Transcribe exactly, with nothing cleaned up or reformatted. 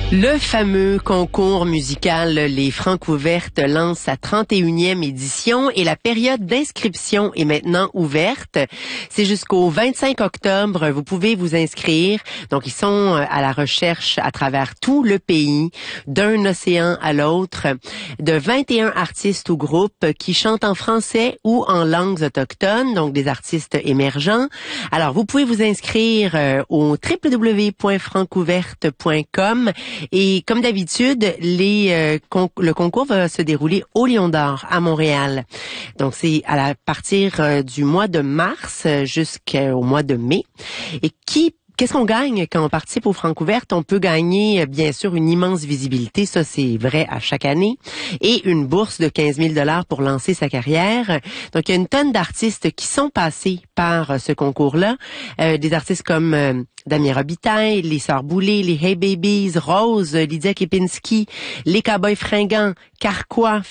Le fameux concours musical Les Francs ouvertes lance sa trente et unième édition et la période d'inscription est maintenant ouverte. C'est jusqu'au vingt-cinq octobre. Vous pouvez vous inscrire. Donc, ils sont à la recherche à travers tout le pays, d'un océan à l'autre, de vingt et un artistes ou groupes qui chantent en français ou en langues autochtones, donc des artistes émergents. Alors, vous pouvez vous inscrire euh, au w w w point francouverte point com. Et comme d'habitude, les euh, con le concours va se dérouler au Lion d'Or à Montréal. Donc c'est à la partir euh, du mois de mars jusqu'au mois de mai. Et qui Qu'est-ce qu'on gagne quand on participe aux Francouvertes? On peut gagner, bien sûr, une immense visibilité, ça c'est vrai à chaque année, et une bourse de quinze mille dollars pour lancer sa carrière. Donc il y a une tonne d'artistes qui sont passés par ce concours-là, euh, des artistes comme euh, Damien Robitaille, les Sœurs Boulay, les Hey Babies, Rose, Lydia Kepinski, les Cowboys Fringants, Carquois,